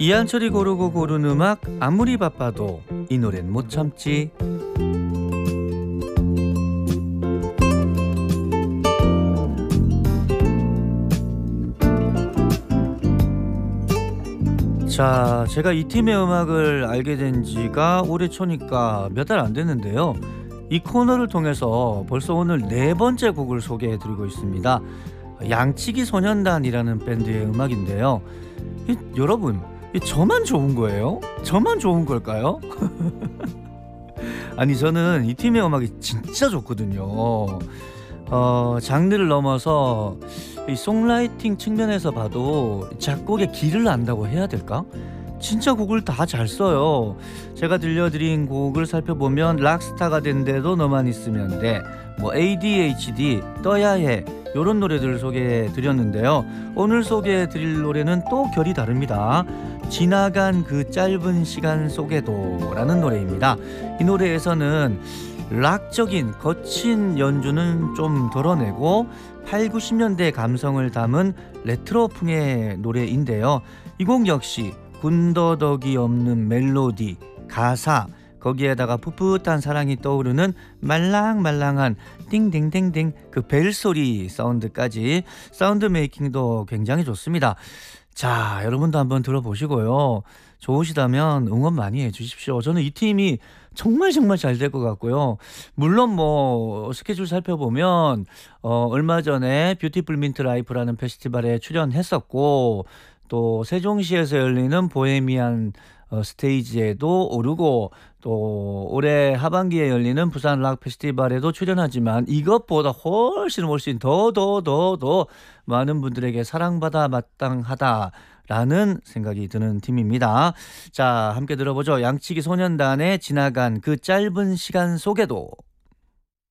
이한철이 고르고 고른 음악, 아무리 바빠도 이 노래는 못 참지. 자, 제가 이 팀의 음악을 알게 된 지가 올해 초니까 몇 달 안 됐는데요. 이 코너를 통해서 벌써 오늘 네 번째 곡을 소개해드리고 있습니다. 양치기 소년단이라는 밴드의 음악인데요. 여러분, 저만 좋은 거예요? 저만 좋은 걸까요? 아니, 저는 이 팀의 음악이 진짜 좋거든요. 장르를 넘어서 이 송라이팅 측면에서 봐도 작곡의 길을 안다고 해야 될까? 진짜 곡을 다 잘 써요. 제가 들려드린 곡을 살펴보면 락스타가 된대도 너만 있으면 돼, 뭐 ADHD, 떠야 해, 요런 노래들을 소개해드렸는데요. 오늘 소개해드릴 노래는 또 결이 다릅니다. 지나간 그 짧은 시간 속에도 라는 노래입니다. 이 노래에서는 락적인 거친 연주는 좀 덜어내고 8, 90년대 감성을 담은 레트로풍의 노래인데요. 이 곡 역시 군더더기 없는 멜로디, 가사, 거기에다가 풋풋한 사랑이 떠오르는 말랑말랑한 띵띵띵띵 그 벨소리 사운드까지, 사운드 메이킹도 굉장히 좋습니다. 자, 여러분도 한번 들어보시고요. 좋으시다면 응원 많이 해주십시오. 저는 이 팀이 정말 잘 될 것 같고요. 물론 뭐 스케줄 살펴보면 얼마 전에 뷰티풀 민트 라이프라는 페스티벌에 출연했었고, 또 세종시에서 열리는 보헤미안 스테이지에도 오르고, 또 올해 하반기에 열리는 부산 락 페스티벌에도 출연하지만 이것보다 훨씬 더 많은 분들에게 사랑받아 마땅하다라는 생각이 드는 팀입니다. 자, 함께 들어보죠. 양치기 소년단의 지나간 그 짧은 시간 속에도.